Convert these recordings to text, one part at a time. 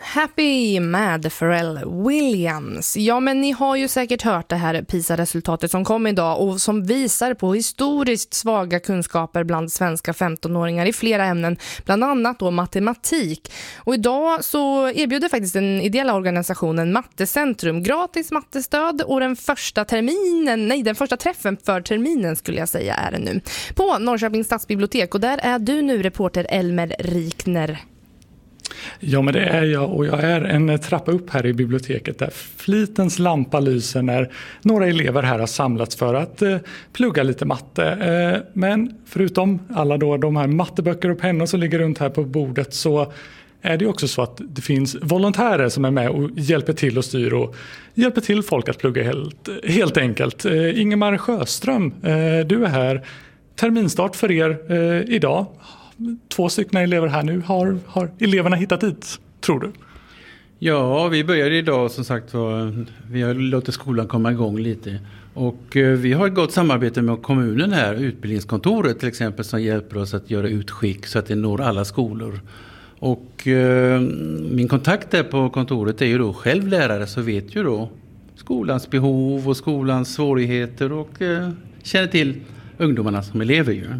Happy med Pharrell Williams. Ja, men ni har ju säkert hört det här PISA-resultatet som kom idag och som visar på historiskt svaga kunskaper bland svenska 15-åringar i flera ämnen, bland annat då matematik. Och idag så erbjuder faktiskt den ideella organisationen Mattecentrum gratis mattestöd och den första träffen för terminen skulle jag säga är det nu. På Norrköpings stadsbibliotek, och där är du nu reporter Elmer Rikner. Ja, men det är jag, och jag är en trappa upp här i biblioteket där flitens lampa lyser när några elever här har samlats för att plugga lite matte. Men förutom alla då de här matteböcker och pennor som ligger runt här på bordet, så är det också så att det finns volontärer som är med och hjälper till och styr och hjälper till folk att plugga helt enkelt. Ingemar Sjöström, du är här. Terminstart för er idag. 2 stycken elever här nu. Har eleverna hittat dit, tror du? Ja, vi började idag som sagt. Vi har låtit skolan komma igång lite. Och vi har ett gott samarbete med kommunen här, utbildningskontoret till exempel, som hjälper oss att göra utskick så att det når alla skolor. Och min kontakt där på kontoret är ju då själv lärare, så vet ju då skolans behov och skolans svårigheter och känner till ungdomarna som elever ju.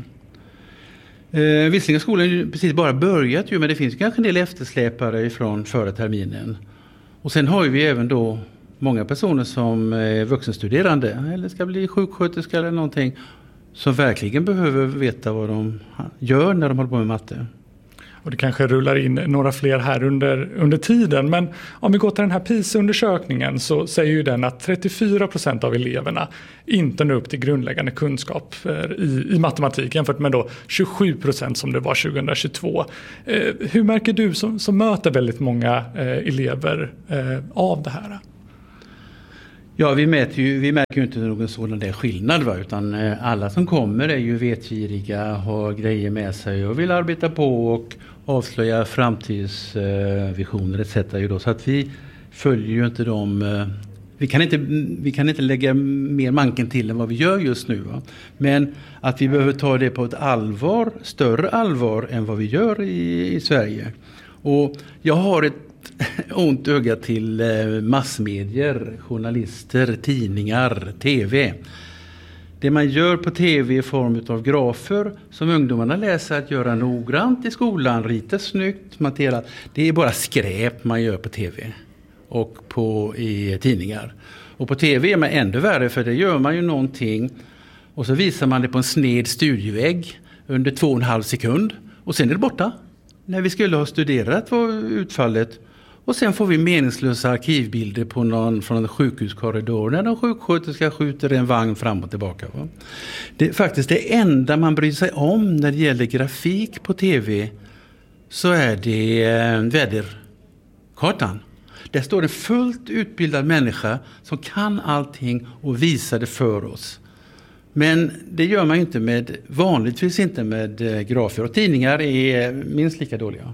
Visserligen skolan ju precis bara börjat ju, men det finns kanske en del eftersläpare från förra terminen. Och sen har vi även då många personer som är vuxenstuderande eller ska bli sjuksköterska eller någonting, som verkligen behöver veta vad de gör när de håller på med matte. Och det kanske rullar in några fler här under tiden. Men om vi går till den här PISA-undersökningen, så säger ju den att 34% av eleverna inte når upp till grundläggande kunskap i matematik, jämfört med då 27% som det var 2022. Hur märker du som möter väldigt många elever av det här? Ja, vi märker ju inte någon sådan där skillnad, utan alla som kommer är ju vetgiriga, har grejer med sig och vill arbeta på och avslöja framtidsvisioner etc. Så att vi följer ju inte dem. Vi kan inte lägga mer manken till än vad vi gör just nu. Men att vi behöver ta det på ett större allvar än vad vi gör i Sverige. Och jag har ett ont öga till massmedier, journalister, tidningar, tv. Det man gör på tv i form av grafer som ungdomarna läser att göra noggrant i skolan, rita snyggt, materat. Det är bara skräp man gör på tv och i tidningar. Och på tv är man ändå värre, för det gör man ju någonting och så visar man det på en sned studiovägg under 2,5 sekund och sen är det borta. När vi skulle ha studerat vad utfallet. Och sen får vi meningslösa arkivbilder från en sjukhuskorridor när en sjuksköterska skjuter en vagn fram och tillbaka. Det är faktiskt det enda man bryr sig om när det gäller grafik på tv, så är det väderkartan. Där står en fullt utbildad människa som kan allting och visar det för oss. Men det gör man ju vanligtvis inte med grafer, och tidningar är minst lika dåliga.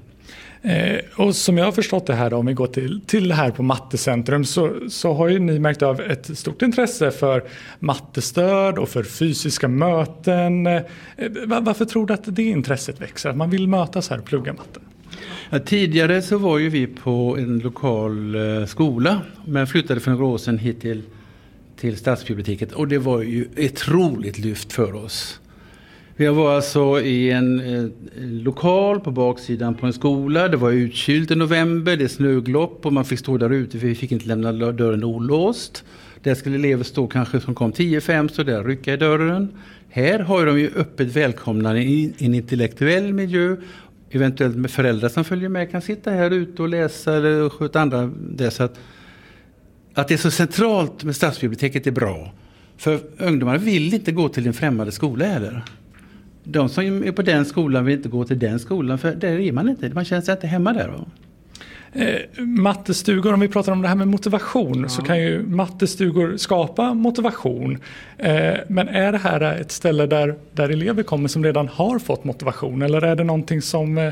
Och som jag har förstått det här då, om vi går till det här på Mattecentrum, så har ju ni märkt av ett stort intresse för mattestöd och för fysiska möten. Varför tror du att det intresset växer? Att man vill mötas här och plugga matte? Ja, tidigare så var ju vi på en lokal skola, men flyttade från Råsen hit till stadsbiblioteket, och det var ju ett roligt lyft för oss. Vi var alltså i en lokal på baksidan på en skola. Det var utkylt i november, det är snöglopp och man fick stå där ute för vi fick inte lämna dörren olåst. Där skulle elever stå kanske som kom 10-5, så där rycka i dörren. Här har de ju öppet välkomna i en intellektuell miljö. Eventuellt med föräldrar som följer med kan sitta här ute och läsa eller sköta andra. Så att det är så centralt med stadsbiblioteket är bra. För ungdomar vill inte gå till en främmande skola heller. De som är på den skolan vill inte gå till den skolan, för där är man inte. Man känner sig inte hemma där. Mattestugor, om vi pratar om det här med motivation, så kan ju mattestugor skapa motivation. Men är det här ett ställe där elever kommer som redan har fått motivation? Eller är det någonting som...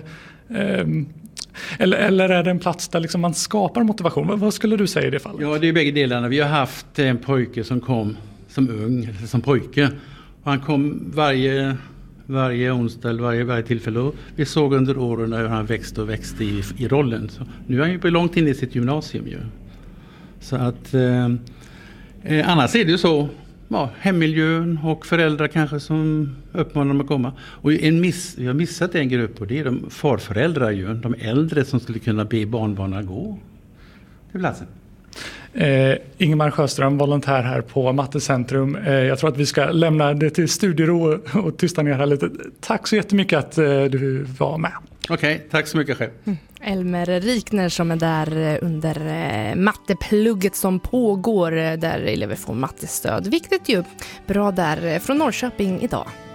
Eller är det en plats där liksom man skapar motivation? Vad skulle du säga i det fallet? Ja, det är bägge delarna. Vi har haft en pojke som kom som ung, eller som pojke. Och han kom varje varje onsdag eller varje tillfälle. Och vi såg under åren när han växte och växte i rollen. Så nu är han ju på långt in i sitt gymnasium ju. Så att annars är det ju så. Ja, hemmiljön och föräldrar kanske som uppmanar dem att komma. Och vi har missat en grupp och det är de farföräldrar ju. De äldre som skulle kunna be barnbarnen att gå till platsen. Ingemar Sjöström, volontär här på Mattecentrum. Jag tror att vi ska lämna det till studiero och tysta ner här lite. Tack så jättemycket att du var med. Okej, tack så mycket själv. Elmer Rikner som är där under matteplugget som pågår där elever får mattestöd. Viktigt ju. Bra där från Norrköping idag.